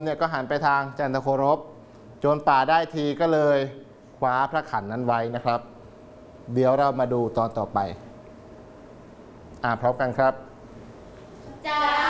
เนี่ยก็หันไปทางจันทโครบโจรป่าได้ทีก็เลยคว้าพระขันนั้นไว้นะครับเดี๋ยวเรามาดูตอนต่อไปพร้อมกันครับจั